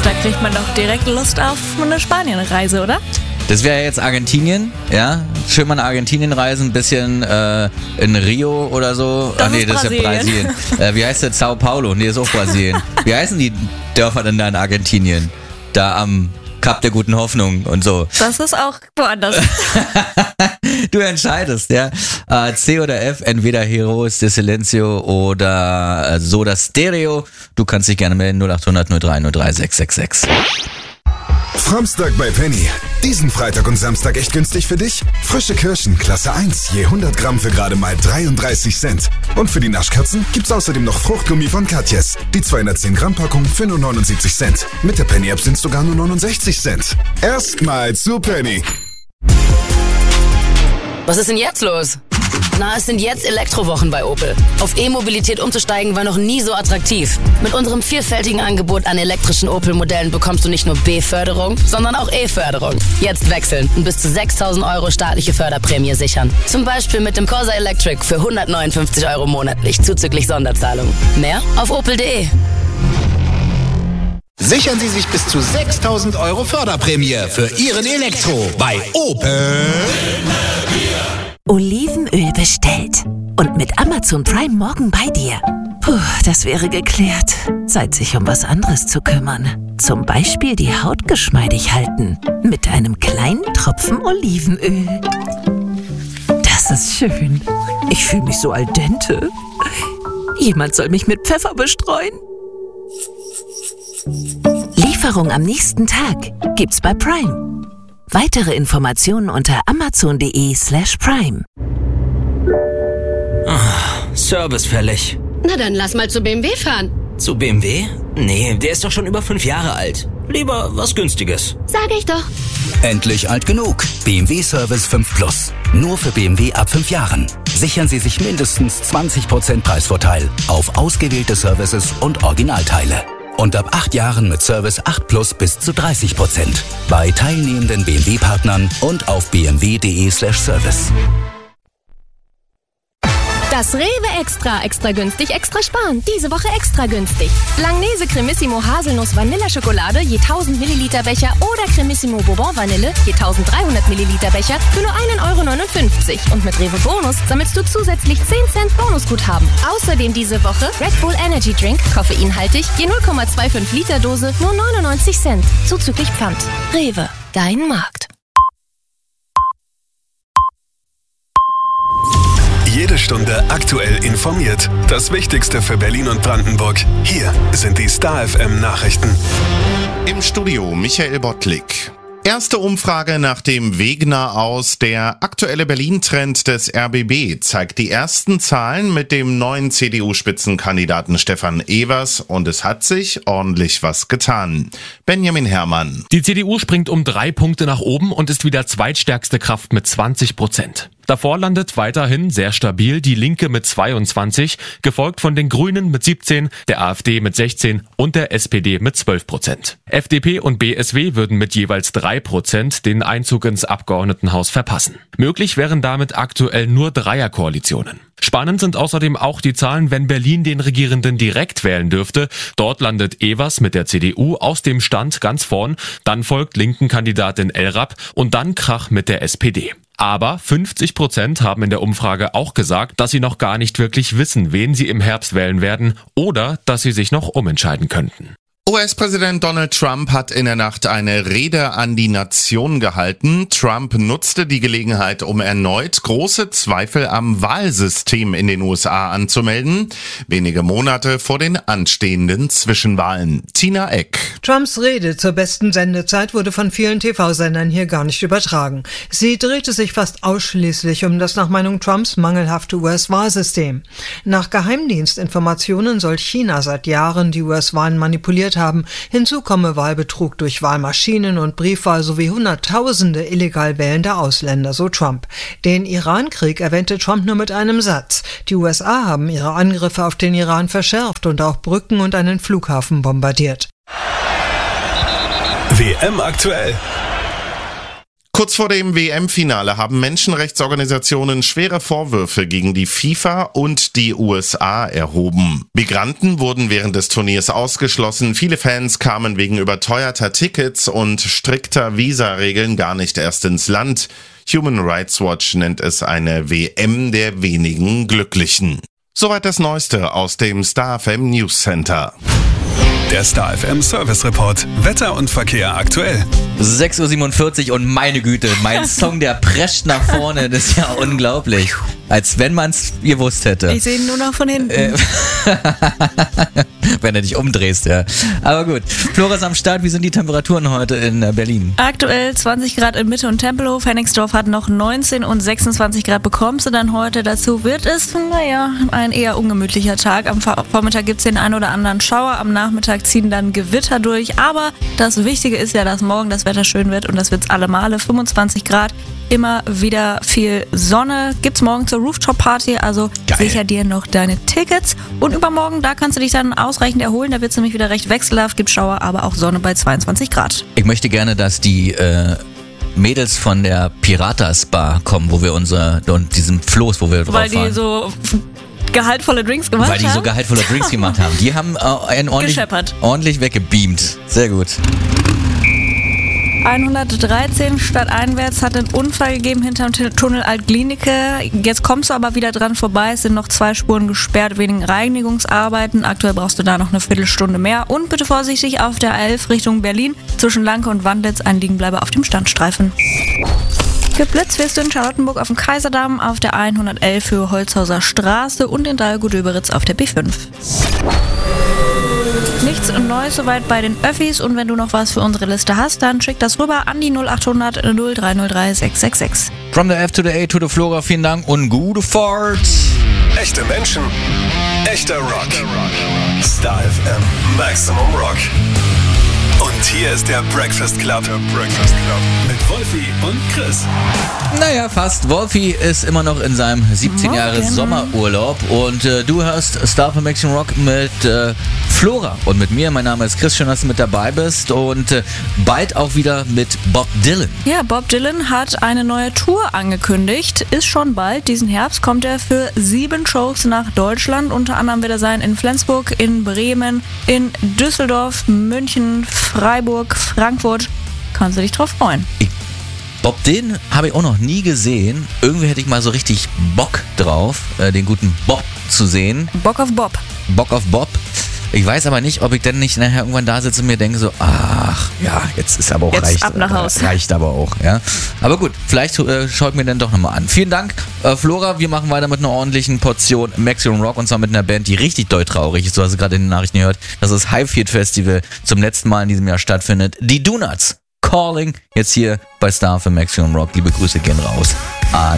Da kriegt man doch direkt Lust auf eine Spanienreise, oder? Das wäre jetzt Argentinien, ja? Schön mal nach Argentinien reisen, ein bisschen in Rio oder so. Das ist ja Brasilien. Wie heißt das? Sao Paulo? Nee, ist auch Brasilien. Wie heißen die Dörfer denn da in Argentinien? Da am Kap der guten Hoffnung und so. Das ist auch woanders. Du entscheidest, ja. C oder F, entweder Heroes de Silencio oder Soda Stereo. Du kannst dich gerne melden, 0800 03 03 666. Framstag bei Penny. Diesen Freitag und Samstag echt günstig für dich? Frische Kirschen, Klasse 1, je 100 Gramm für gerade mal 33 Cent. Und für die Naschkatzen gibt's außerdem noch Fruchtgummi von Katjes. Die 210 Gramm Packung für nur 79 Cent. Mit der Penny-App sind's sogar nur 69 Cent. Erstmal zu Penny. Was ist denn jetzt los? Na, es sind jetzt Elektrowochen bei Opel. Auf E-Mobilität umzusteigen war noch nie so attraktiv. Mit unserem vielfältigen Angebot an elektrischen Opel-Modellen bekommst du nicht nur B-Förderung, sondern auch E-Förderung. Jetzt wechseln und bis zu 6.000 € staatliche Förderprämie sichern. Zum Beispiel mit dem Corsa Electric für 159 € monatlich, zuzüglich Sonderzahlung. Mehr auf opel.de. Sichern Sie sich bis zu 6.000 € Förderprämie für Ihren Elektro bei Opel. Olivenöl bestellt. Und mit Amazon Prime morgen bei dir. Puh, das wäre geklärt. Zeit, sich um was anderes zu kümmern. Zum Beispiel die Haut geschmeidig halten. Mit einem kleinen Tropfen Olivenöl. Das ist schön. Ich fühle mich so al dente. Jemand soll mich mit Pfeffer bestreuen. Lieferung am nächsten Tag gibt's bei Prime. Weitere Informationen unter amazon.de/prime. Service fällig. Na dann lass mal zu BMW fahren. Zu BMW? Nee, der ist doch schon über 5 Jahre alt. Lieber was Günstiges. Sag ich doch. Endlich alt genug. BMW Service 5 Plus. Nur für BMW ab 5 Jahren. Sichern Sie sich mindestens 20% Preisvorteil auf ausgewählte Services und Originalteile. Und ab 8 Jahren mit Service 8 Plus bis zu 30%. Bei teilnehmenden BMW-Partnern und auf bmw.de/service. Das Rewe extra günstig, extra sparen. Diese Woche extra günstig. Langnese Cremissimo Haselnuss Vanilleschokolade je 1000 Milliliter Becher oder Cremissimo Bourbon Vanille je 1300 Milliliter Becher für nur 1,59 €. Und mit Rewe Bonus sammelst du zusätzlich 10 Cent Bonusguthaben. Außerdem diese Woche Red Bull Energy Drink, koffeinhaltig, je 0,25 Liter Dose, nur 99 Cent. Zuzüglich Pfand. Rewe, dein Markt. Jede Stunde aktuell informiert. Das Wichtigste für Berlin und Brandenburg. Hier sind die Star FM Nachrichten. Im Studio Michael Bottlik. Erste Umfrage nach dem Wegener aus. Der aktuelle Berlin-Trend des RBB zeigt die ersten Zahlen mit dem neuen CDU-Spitzenkandidaten Stefan Evers und es hat sich ordentlich was getan. Benjamin Herrmann. Die CDU springt um 3 Punkte nach oben und ist wieder zweitstärkste Kraft mit 20%. Davor landet weiterhin sehr stabil die Linke mit 22, gefolgt von den Grünen mit 17, der AfD mit 16 und der SPD mit 12%. FDP und BSW würden mit jeweils 3% den Einzug ins Abgeordnetenhaus verpassen. Möglich wären damit aktuell nur Dreierkoalitionen. Spannend sind außerdem auch die Zahlen, wenn Berlin den Regierenden direkt wählen dürfte. Dort landet Evers mit der CDU aus dem Stand ganz vorn, dann folgt Linken-Kandidatin El-Rapp und dann Krach mit der SPD. Aber 50% haben in der Umfrage auch gesagt, dass sie noch gar nicht wirklich wissen, wen sie im Herbst wählen werden oder dass sie sich noch umentscheiden könnten. US-Präsident Donald Trump hat in der Nacht eine Rede an die Nation gehalten. Trump nutzte die Gelegenheit, um erneut große Zweifel am Wahlsystem in den USA anzumelden. Wenige Monate vor den anstehenden Zwischenwahlen. Tina Eck. Trumps Rede zur besten Sendezeit wurde von vielen TV-Sendern hier gar nicht übertragen. Sie drehte sich fast ausschließlich um das nach Meinung Trumps mangelhafte US-Wahlsystem. Nach Geheimdienstinformationen soll China seit Jahren die US-Wahlen manipuliert haben. Hinzu komme Wahlbetrug durch Wahlmaschinen und Briefwahl sowie Hunderttausende illegal wählende Ausländer, so Trump. Den Irankrieg erwähnte Trump nur mit einem Satz. Die USA haben ihre Angriffe auf den Iran verschärft und auch Brücken und einen Flughafen bombardiert. WM aktuell. Kurz vor dem WM-Finale haben Menschenrechtsorganisationen schwere Vorwürfe gegen die FIFA und die USA erhoben. Migranten wurden während des Turniers ausgeschlossen, viele Fans kamen wegen überteuerter Tickets und strikter Visa-Regeln gar nicht erst ins Land. Human Rights Watch nennt es eine WM der wenigen Glücklichen. Soweit das Neueste aus dem Star FM News Center. Der Star FM Service Report. Wetter und Verkehr aktuell. 6:47 Uhr und meine Güte, mein Song, der prescht nach vorne, das ist ja unglaublich. Als wenn man es gewusst hätte. Ich sehe ihn nur noch von hinten. Wenn du dich umdrehst, ja. Aber gut, Flora ist am Start. Wie sind die Temperaturen heute in Berlin? Aktuell 20 Grad in Mitte und Tempelhof. Hennigsdorf hat noch 19 und 26 Grad bekommst du dann heute. Dazu wird es, ein eher ungemütlicher Tag. Am Vormittag gibt es den einen oder anderen Schauer. Am Nachmittag ziehen dann Gewitter durch. Aber das Wichtige ist ja, dass morgen das Wetter schön wird und das wird's alle Male. 25 Grad. Immer wieder viel Sonne. Gibt's morgen zur Rooftop-Party, also sicher dir noch deine Tickets. Und übermorgen, da kannst du dich dann ausreichend erholen. Da wird's nämlich wieder recht wechselhaft, gibt Schauer, aber auch Sonne bei 22 Grad. Ich möchte gerne, dass die Mädels von der Piratas Bar kommen, wo wir und diesem Floß, wo wir drauf fahren. Weil die so gehaltvolle Drinks gemacht haben? Weil die so gehaltvolle Drinks gemacht haben. Die haben ordentlich weggebeamt. Sehr gut. 113 stadteinwärts hat einen Unfall gegeben hinterm Tunnel Alt-Glienicke. Jetzt kommst du aber wieder dran vorbei. Es sind noch 2 Spuren gesperrt wegen Reinigungsarbeiten. Aktuell brauchst du da noch eine Viertelstunde mehr. Und bitte vorsichtig auf der A11 Richtung Berlin. Zwischen Lanke und Wandlitz ein Liegenbleiber auf dem Standstreifen. Geblitzt wirst du in Charlottenburg auf dem Kaiserdamm, auf der 111 Höhe Holzhauser Straße und in Dreigut-Döberitz auf der B5. Nichts Neues soweit bei den Öffis und wenn du noch was für unsere Liste hast, dann schick das rüber an die 0800 0303 666. From the F to the A to the Flora, vielen Dank und gute Fahrt. Echte Menschen, echter Rock. Star FM Maximum Rock. Und hier ist der Breakfast Club. Mit Wolfi und Chris. Naja, fast. Wolfi ist immer noch in seinem 17 Jahre Sommerurlaub und du hörst Star FM Maximum Rock mit Flora und mit mir. Mein Name ist Chris, schön, dass du mit dabei bist und bald auch wieder mit Bob Dylan. Ja, Bob Dylan hat eine neue Tour angekündigt. Ist schon bald. Diesen Herbst kommt er für 7 Shows nach Deutschland. Unter anderem wird er sein in Flensburg, in Bremen, in Düsseldorf, München, Freiburg, Frankfurt. Kannst du dich drauf freuen. Bob Dylan habe ich auch noch nie gesehen. Irgendwie hätte ich mal so richtig Bock drauf, den guten Bob zu sehen. Bock auf Bob. Bock auf Bob. Ich weiß aber nicht, ob ich dann nicht nachher irgendwann da sitze und mir denke so, ach, ja, jetzt ist aber auch jetzt reicht. Ab nach Haus. Reicht aber auch, ja. Aber gut, vielleicht schaut mir dann doch nochmal an. Vielen Dank, Flora. Wir machen weiter mit einer ordentlichen Portion Maximum Rock und zwar mit einer Band, die richtig doll traurig ist. Du hast es gerade in den Nachrichten gehört, dass das Highfield Festival zum letzten Mal in diesem Jahr stattfindet. Die Donuts Calling, jetzt hier bei Star für Maximum Rock. Liebe Grüße gehen raus an